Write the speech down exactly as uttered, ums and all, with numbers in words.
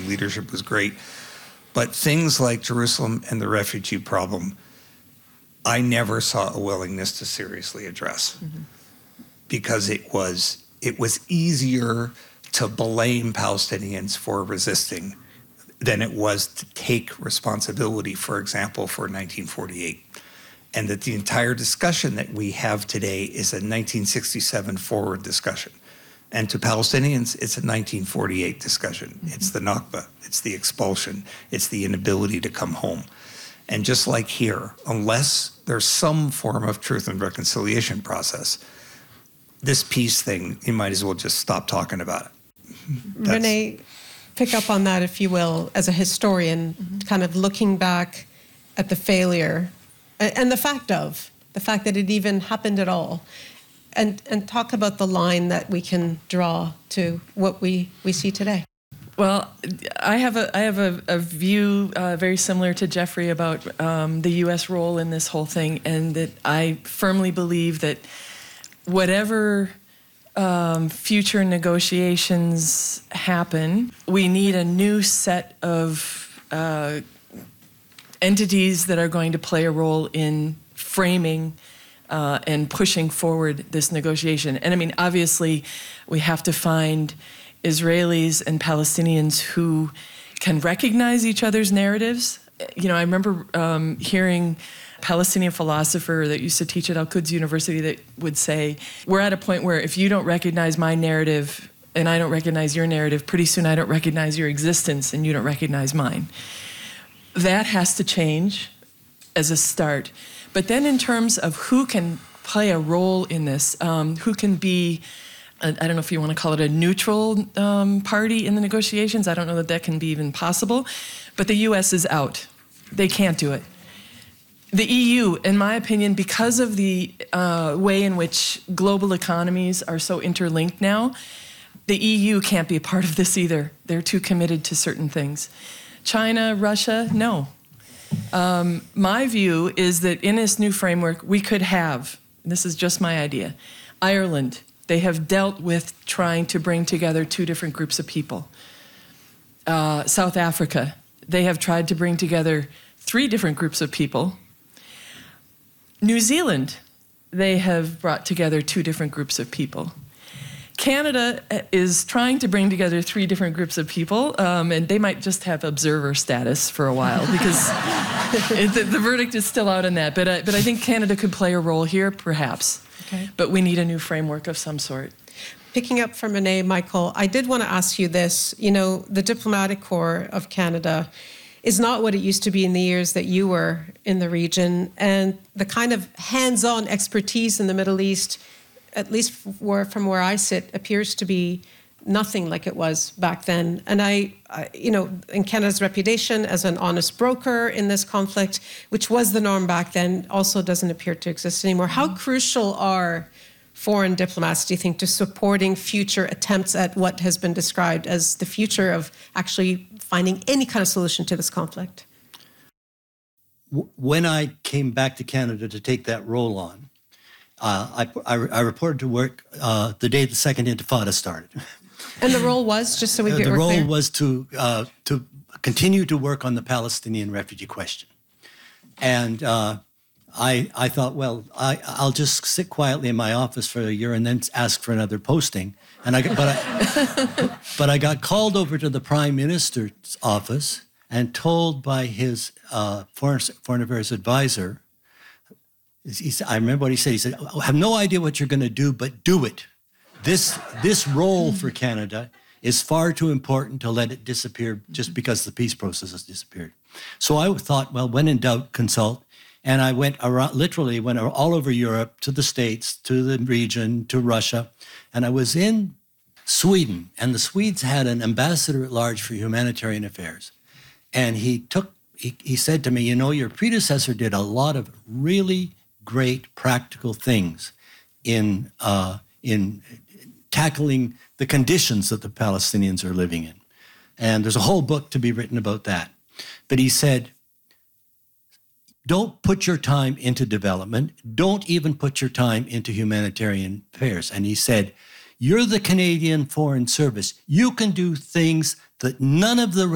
leadership was great. But things like Jerusalem and the refugee problem, I never saw a willingness to seriously address mm-hmm. because it was it was easier to blame Palestinians for resisting than it was to take responsibility, for example, for nineteen forty-eight. And that the entire discussion that we have today is a nineteen sixty-seven forward discussion. And to Palestinians, it's a nineteen forty-eight discussion. Mm-hmm. It's the Nakba, it's the expulsion, it's the inability to come home. And just like here, unless there's some form of truth and reconciliation process, this peace thing, you might as well just stop talking about it. That's... Renee, pick up on that, if you will, as a historian, mm-hmm. kind of looking back at the failure and the fact of, the fact that it even happened at all. And, and talk about the line that we can draw to what we, we see today. Well, I have a I have a, a view uh, very similar to Jeffrey about um, the U S role in this whole thing, and that I firmly believe that whatever um, future negotiations happen, we need a new set of uh, entities that are going to play a role in framing Uh, and pushing forward this negotiation. And I mean, obviously, we have to find Israelis and Palestinians who can recognize each other's narratives. You know, I remember um, hearing a Palestinian philosopher that used to teach at Al-Quds University that would say, we're at a point where if you don't recognize my narrative and I don't recognize your narrative, pretty soon I don't recognize your existence and you don't recognize mine. That has to change as a start. But then in terms of who can play a role in this, um, who can be, a, I don't know if you want to call it a neutral um, party in the negotiations. I don't know that that can be even possible. But the U S is out. They can't do it. The E U, in my opinion, because of the uh, way in which global economies are so interlinked now, the E U can't be a part of this either. They're too committed to certain things. China, Russia, no. Um, my view is that in this new framework, we could have, this is just my idea, Ireland, they have dealt with trying to bring together two different groups of people. Uh, South Africa, they have tried to bring together three different groups of people. New Zealand, they have brought together two different groups of people. Canada is trying to bring together three different groups of people, um, and they might just have observer status for a while because it, the, the verdict is still out on that. But, uh, but I think Canada could play a role here, perhaps. Okay. But we need a new framework of some sort. Picking up from Renee, Michael, I did want to ask you this. You know, the diplomatic corps of Canada is not what it used to be in the years that you were in the region, and the kind of hands-on expertise in the Middle East, at least where, from where I sit, appears to be nothing like it was back then. And I, I, you know, in Canada's reputation as an honest broker in this conflict, which was the norm back then, also doesn't appear to exist anymore. How crucial are foreign diplomats, do you think, to supporting future attempts at what has been described as the future of actually finding any kind of solution to this conflict? When I came back to Canada to take that role on, Uh, I, I, I reported to work uh, the day the Second Intifada started. And the role was, just so we get The role clear? was to uh, to continue to work on the Palestinian refugee question. And uh, I I thought, well, I, I'll just sit quietly in my office for a year and then ask for another posting. And I got, but I, but I got called over to the Prime Minister's office and told by his uh, foreign foreign affairs advisor. He said, I remember what he said. He said, I have no idea what you're going to do, but do it. This, this role for Canada is far too important to let it disappear just because the peace process has disappeared. So I thought, well, when in doubt, consult. And I went around, literally went all over Europe, to the States, to the region, to Russia. And I was in Sweden, and the Swedes had an ambassador at large for humanitarian affairs. And he took, he, he said to me, you know, your predecessor did a lot of really great practical things in uh, in tackling the conditions that the Palestinians are living in. And there's a whole book to be written about that. But he said, don't put your time into development. Don't even put your time into humanitarian affairs. And he said, you're the Canadian Foreign Service. You can do things that none of the